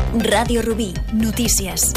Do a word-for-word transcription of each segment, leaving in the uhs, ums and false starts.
Ràdio Rubí, notícies.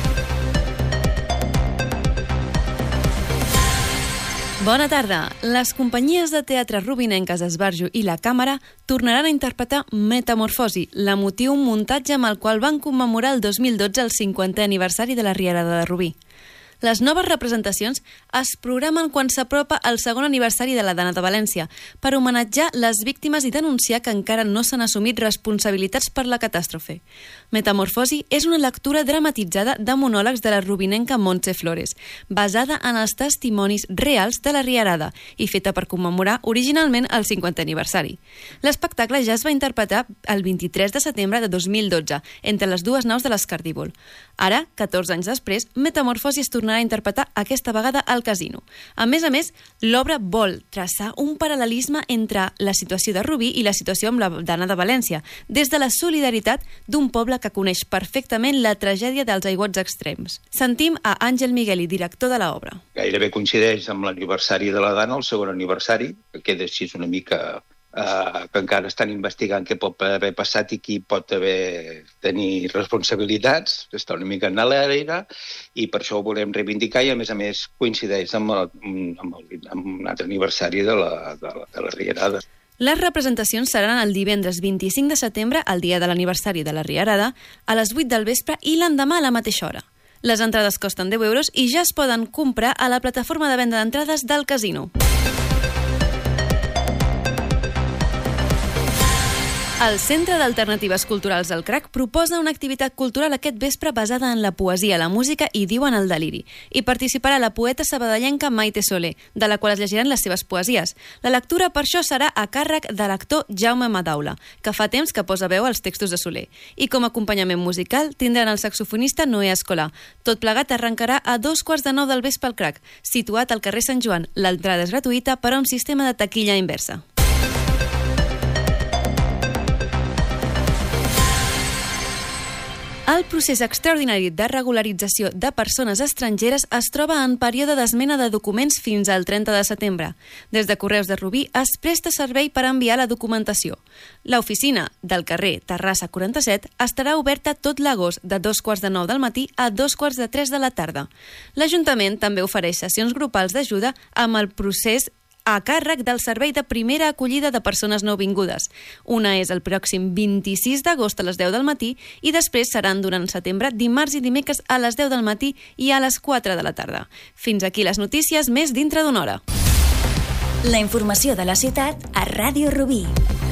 Bona tarda. Les companyies de teatre rubinenques Esbarjo i La Càmera tornaran a interpretar Metamorfosi, l'emotiu muntatge amb el qual van commemorar el dos mil dotze el cinquantè aniversari de la Rierada de Rubí. Les noves representacions es programen quan s'apropa el segon aniversari de la Dana de València per homenatjar les víctimes i denunciar que encara no s'han assumit responsabilitats per la catàstrofe. Metamorfosi és una lectura dramatitzada de monòlegs de la rubinenca Montse Flores, basada en els testimonis reals de la Rierada i feta per commemorar originalment el cinquantè aniversari. L'espectacle ja es va interpretar el vint-i-tres de setembre de dos mil dotze, entre les dues naus de l'Escardívol. Ara, catorze anys després, Metamorfosi es tornarà a interpretar aquesta vegada al Casino. A més a més, l'obra vol traçar un paral·lelisme entre la situació de Rubí i la situació amb la Dana de València, des de la solidaritat d'un poble que coneix perfectament la tragèdia dels aiguats extrems. Sentim a Àngel Migueli, director de l'obra. Gairebé coincideix amb l'aniversari de la Dana, el segon aniversari, que queda així una mica... Uh, que encara estan investigant què pot haver passat i qui pot haver tenir responsabilitats, està una mica en l'aire, i per això ho volem reivindicar i a més a més coincideix amb, el, amb, el, amb un altre aniversari de la, de la, de la Rierada. Les representacions seran el divendres vint-i-cinc de setembre, el dia de l'aniversari de la Rierada, a les vuit del vespre i l'endemà a la mateixa hora. Les entrades costen deu euros i ja es poden comprar a la plataforma de venda d'entrades del Casino. El Centre d'Alternatives Culturals del Crac proposa una activitat cultural aquest vespre basada en la poesia, la música i diuen el deliri. Hi participarà la poeta sabadellenca Maite Soler, de la qual es llegiran les seves poesies. La lectura, per això, serà a càrrec de l'actor Jaume Madaula, que fa temps que posa veu als textos de Soler. I com a acompanyament musical tindran el saxofonista Noé Escolà. Tot plegat arrencarà a dos quarts de nou del vespre al Crac, situat al carrer Sant Joan. L'entrada és gratuïta per a un sistema de taquilla inversa. El procés extraordinari de regularització de persones estrangeres es troba en període d'esmena de documents fins al trenta de setembre. Des de Correus de Rubí es presta servei per enviar la documentació. L'oficina del carrer Terrassa quaranta-set estarà oberta tot l'agost de dos quarts de nou del matí a dos quarts de tres de la tarda. L'Ajuntament també ofereix sessions grupals d'ajuda amb el procés a càrrec del servei de primera acollida de persones nouvingudes. Una és el pròxim vint-i-sis d'agost a les deu del matí i després seran durant setembre dimarts i dimecres a les deu del matí i a les quatre de la tarda. Fins aquí les notícies més dintre d'una hora. La informació de la ciutat a Ràdio Rubí.